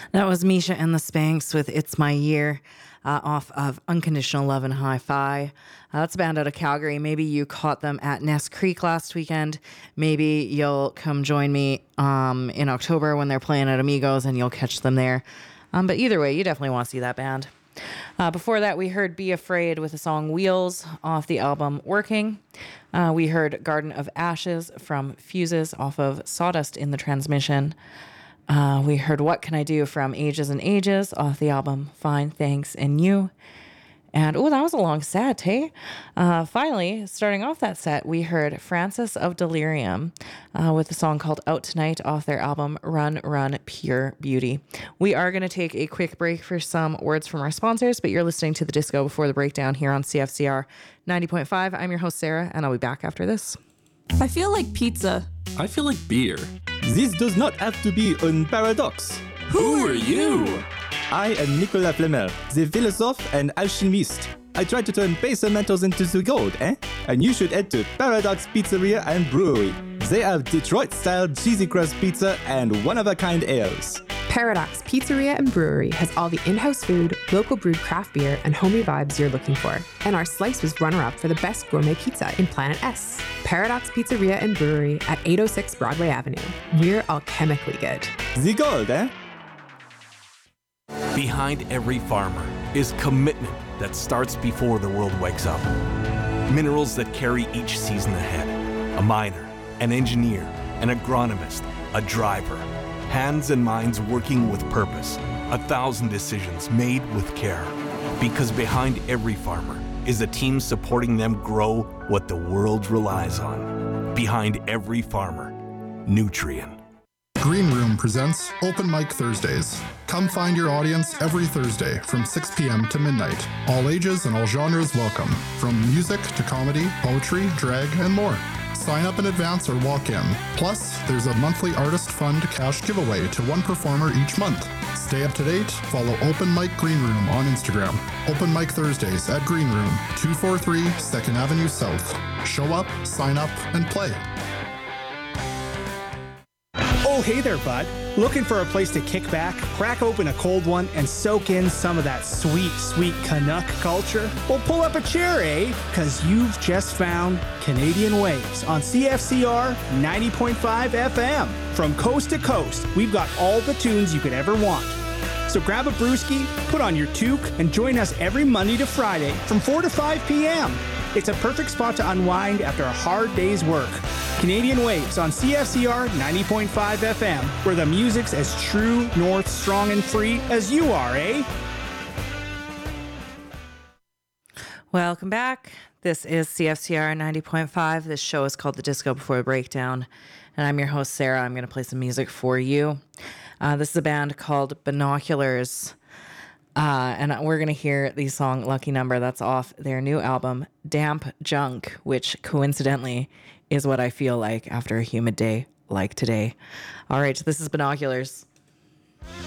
That was Misha and the Spanks with It's My Year off of Unconditional Love and Hi-Fi. That's a band out of Calgary. Maybe you caught them at Ness Creek last weekend. Maybe you'll come join me in October when they're playing at Amigos and you'll catch them there. But either way, you definitely want to see that band. Before that, we heard Be Afraid with the song Wheels off the album Working. We heard Garden of Ashes from Fuses off of Sawdust in the Transmission. We heard What Can I Do from Ages and Ages off the album Fine, Thanks, and You. And, oh, that was a long set, hey? Finally, starting off that set, we heard Francis of Delirium with a song called Out Tonight off their album Run, Run, Pure Beauty. We are going to take a quick break for some words from our sponsors, but you're listening to The Disco Before the Breakdown here on CFCR 90.5. I'm your host, Sarah, and I'll be back after this. I feel like pizza. I feel like beer. This does not have to be un paradox. Who are you? I am Nicolas Flamel, the philosophe and alchemist. I try to turn base metals into the gold, eh? And you should head to Paradox Pizzeria and Brewery. They have Detroit-style cheesy crust pizza and one-of-a-kind ales. Paradox Pizzeria and Brewery has all the in-house food, local brewed craft beer, and homey vibes you're looking for. And our slice was runner-up for the best gourmet pizza in Planet S. Paradox Pizzeria and Brewery at 806 Broadway Avenue. We're alchemically good. The gold, eh? Behind every farmer is commitment that starts before the world wakes up. Minerals that carry each season ahead. A miner, an engineer, an agronomist, a driver. Hands and minds working with purpose. 1,000 decisions made with care. Because behind every farmer is a team supporting them grow what the world relies on. Behind every farmer, Nutrien. Green Room presents Open Mic Thursdays. Come find your audience every Thursday from 6 p.m. to midnight. All ages and all genres welcome, from music to comedy, poetry, drag, and more. Sign up in advance or walk in. Plus, there's a monthly Artist Fund cash giveaway to one performer each month. Stay up to date. Follow Open Mic Green Room on Instagram. Open Mic Thursdays at Green Room, 243 2nd Avenue South. Show up, sign up, and play. Oh, hey there, bud. Looking for a place to kick back, crack open a cold one, and soak in some of that sweet, sweet Canuck culture? Well, pull up a chair, eh? Because you've just found Canadian Waves on CFCR 90.5 FM. From coast to coast, we've got all the tunes you could ever want. So grab a brewski, put on your toque, and join us every Monday to Friday from 4 to 5 p.m. It's a perfect spot to unwind after a hard day's work. Canadian Waves on CFCR 90.5 FM, where the music's as true, north, strong, and free as you are, eh? Welcome back. This is CFCR 90.5. This show is called The Disco Before the Breakdown, and I'm your host, Sarah. I'm going to play some music for you. This is a band called Binoculars. And we're going to hear the song Lucky Number. That's off their new album, Damp Junk, which coincidentally is what I feel like after a humid day like today. All right, this is Binoculars.